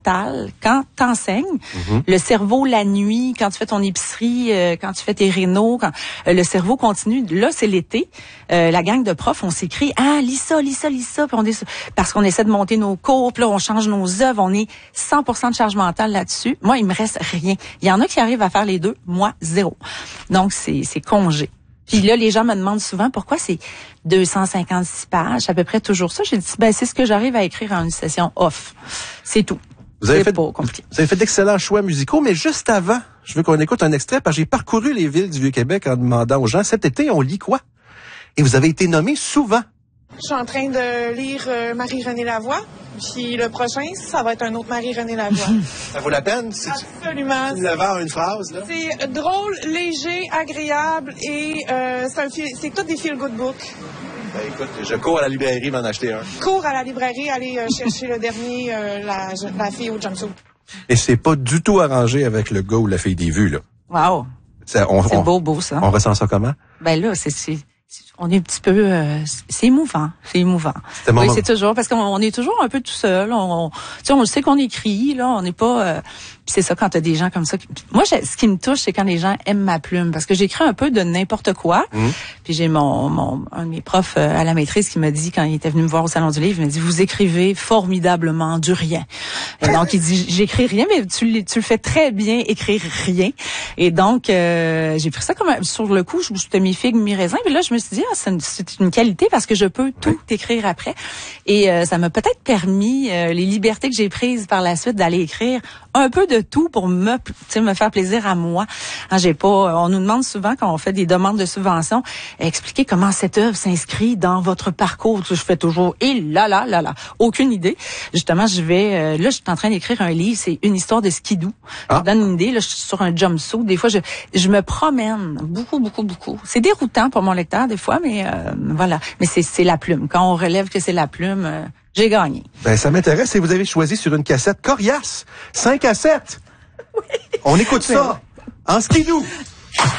quand t'enseignes, le cerveau la nuit, quand tu fais ton épicerie, quand tu fais tes rénaux, quand le cerveau continue. Là, c'est l'été. La gang de profs, on s'écrit lis ça, puis parce qu'on essaie de monter nos cours, puis là on change nos œuvres, on est 100% de charge mentale là-dessus. Moi, il me reste rien. Il y en a qui arrivent à faire les deux, moi 0. Donc c'est congé. Puis là, les gens me demandent souvent pourquoi c'est 256 pages, à peu près toujours ça. J'ai dit c'est ce que j'arrive à écrire en une session off. C'est tout. Vous avez fait d'excellents choix musicaux, mais juste avant, je veux qu'on écoute un extrait parce que j'ai parcouru les villes du Vieux-Québec en demandant aux gens, cet été, on lit quoi? Et vous avez été nommé souvent. Je suis en train de lire Marie-Renée Lavoie, puis le prochain, ça va être un autre Marie-Renée Lavoie. Ça vaut la peine? Absolument. Tu l'avais en une phrase, là? C'est drôle, léger, agréable et c'est tout des feel-good books. Ben, écoute, je cours à la librairie m'en acheter un. Cours à la librairie, aller chercher le dernier, la fille au jumpsuit. Et c'est pas du tout arrangé avec le gars ou la fille des vues, là. Wow. C'est beau, ça. On ressent ça comment? Ben là, on est un petit peu, c'est émouvant. Oui, c'est toujours, parce qu'on est toujours un peu tout seul. On le sait qu'on écrit, là, on n'est pas, c'est ça quand t'as des gens comme ça. Moi, ce qui me touche, c'est quand les gens aiment ma plume, parce que j'écris un peu de n'importe quoi. Puis j'ai un de mes profs à la maîtrise qui m'a dit, quand il était venu me voir au Salon du Livre, il m'a dit, vous écrivez formidablement du rien. Et donc, il dit, j'écris rien, mais tu le fais très bien, écrire rien. Et donc, j'ai pris ça comme, sur le coup, c'était mi-figue, mi-raisin. Puis là, je me suis dit, c'est une qualité parce que je peux tout écrire après. Et ça m'a peut-être permis, les libertés que j'ai prises par la suite, d'aller écrire un peu de tout pour me faire plaisir à moi. On nous demande souvent quand on fait des demandes de subvention, expliquer comment cette œuvre s'inscrit dans votre parcours. Je fais toujours aucune idée. Justement, je suis en train d'écrire un livre, c'est une histoire de skidoo. Je vous donne une idée, là, je suis sur un jumpsuit. Des fois, je me promène beaucoup. C'est déroutant pour mon lecteur des fois, mais voilà. Mais c'est la plume. Quand on relève que c'est la plume, j'ai gagné. Ben, ça m'intéresse et vous avez choisi sur une cassette coriace. 5 cassettes. Oui. On écoute ça. En skidoo.